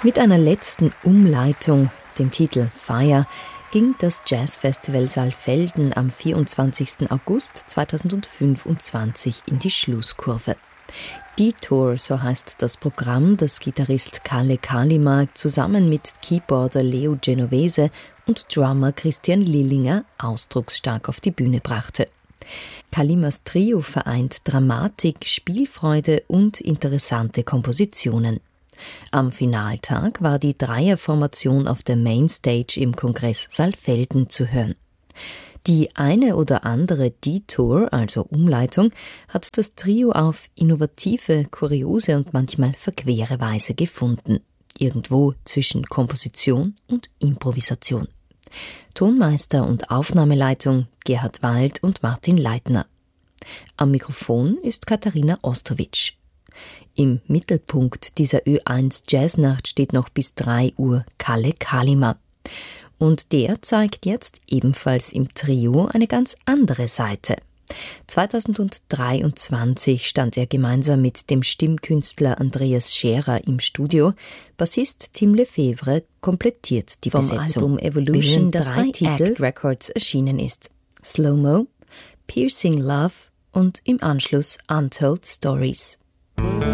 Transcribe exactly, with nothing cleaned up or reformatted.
Mit einer letzten Umleitung, dem Titel Fire, ging das Jazzfestival Saalfelden am vierundzwanzigsten August zweitausendfünfundzwanzig in die Schlusskurve. Detour, so heißt das Programm, das Gitarrist Kalle Kalima zusammen mit Keyboarder Leo Genovese und Drummer Christian Lillinger ausdrucksstark auf die Bühne brachte. Kalimas Trio vereint Dramatik, Spielfreude und interessante Kompositionen. Am Finaltag war die Dreierformation auf der Mainstage im Kongress Saalfelden zu hören. Die eine oder andere Detour, also Umleitung, hat das Trio auf innovative, kuriose und manchmal verquere Weise gefunden. Irgendwo zwischen Komposition und Improvisation. Tonmeister und Aufnahmeleitung Gerhard Wald und Martin Leitner. Am Mikrofon ist Katharina Ostowitsch. Im Mittelpunkt dieser Ö eins Jazznacht steht noch bis drei Uhr Kalle Kalima. Und der zeigt jetzt ebenfalls im Trio eine ganz andere Seite. zweitausenddreiundzwanzig stand er gemeinsam mit dem Stimmkünstler Andreas Scherer im Studio. Bassist Tim Lefebvre komplettiert die Vom Besetzung. Album Evolution, das drei bei Titel Act Records erschienen ist. Slow-Mo, Piercing Love und im Anschluss Untold Stories.